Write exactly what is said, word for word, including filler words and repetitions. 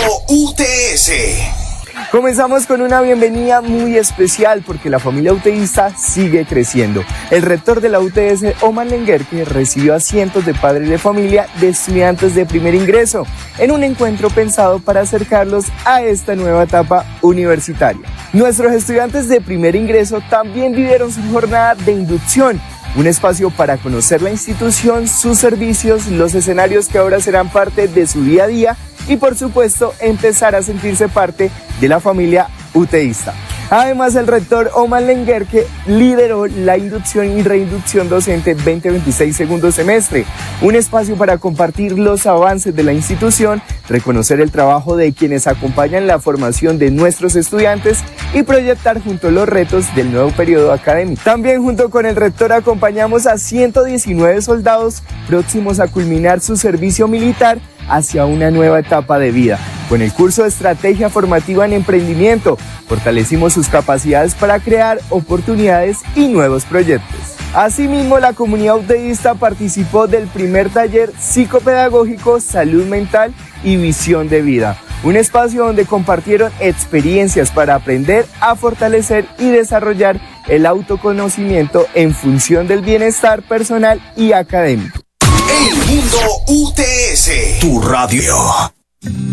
U T S. Comenzamos con una bienvenida muy especial porque la familia uteísta sigue creciendo. El rector de la U T S, Omar Lenguerque, recibió a cientos de padres de familia de estudiantes de primer ingreso en un encuentro pensado para acercarlos a esta nueva etapa universitaria. Nuestros estudiantes de primer ingreso también vivieron su jornada de inducción, un espacio para conocer la institución, sus servicios, los escenarios que ahora serán parte de su día a día y, por supuesto, empezar a sentirse parte de la familia uteísta. Además, el rector Omar Lenguerque lideró la inducción y reinducción docente veinte veintiséis segundo semestre, un espacio para compartir los avances de la institución, reconocer el trabajo de quienes acompañan la formación de nuestros estudiantes y proyectar juntos los retos del nuevo periodo académico. También junto con el rector acompañamos a ciento diecinueve soldados próximos a culminar su servicio militar hacia una nueva etapa de vida. Con el curso de Estrategia Formativa en Emprendimiento, fortalecimos sus capacidades para crear oportunidades y nuevos proyectos. Asimismo, la comunidad uteísta participó del primer taller psicopedagógico Salud Mental y Visión de Vida, un espacio donde compartieron experiencias para aprender a fortalecer y desarrollar el autoconocimiento en función del bienestar personal y académico. El Mundo U T S, tu radio.